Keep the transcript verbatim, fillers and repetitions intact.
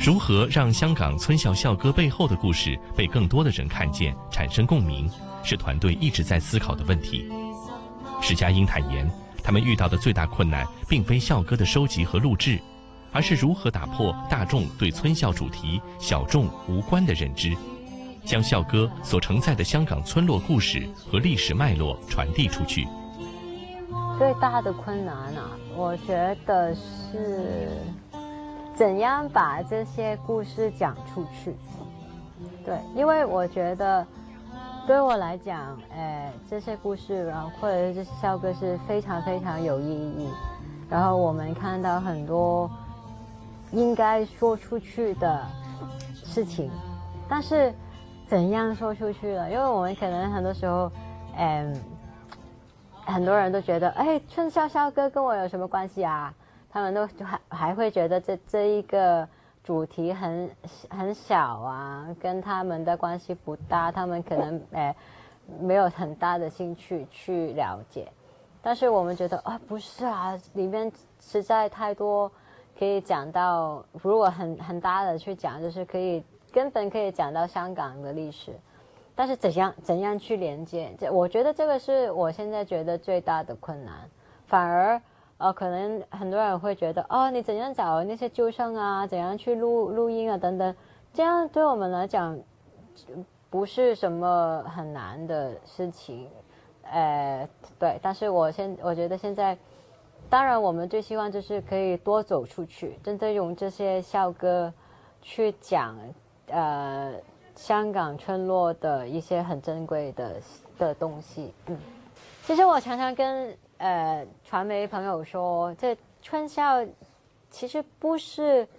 如何让香港村校校歌背后的故事被更多的人看见，产生共鸣，是团队一直在思考的问题。史佳英坦言，他们遇到的最大困难并非校歌的收集和录制，而是如何打破大众对村校主题小众无关的认知，将校歌所承载的香港村落故事和历史脉络传递出去。 最大的困难啊，我觉得是怎样把这些故事讲出去。对，因为我觉得对我来讲，呃，这些故事啊，或者这些校歌是非常非常有意义。然后我们看到很多应该说出去的事情，但是怎样说出去了？因为我们可能很多时候，嗯，很多人都觉得，哎，春校校歌跟我有什么关系啊？他们都还还会觉得这这一个主题很很小啊，跟他们的关系不大，他们可能哎没有很大的兴趣去了解。但是我们觉得啊，不是啊，里面实在太多可以讲到，如果很很大的去讲，就是可以根本可以讲到香港的历史。但是怎样怎样去连接？这我觉得这个是我现在觉得最大的困难。反而呃，可能很多人会觉得，哦，你怎样找那些旧生啊，怎样去录录音啊，等等，这样对我们来讲不是什么很难的事情。呃，对。但是我现我觉得现在，当然我们最希望就是可以多走出去，真的用这些校歌去讲，呃。香港村落的一些很珍贵的的东西。嗯，其实我常常跟呃传媒朋友说，这春校其实不是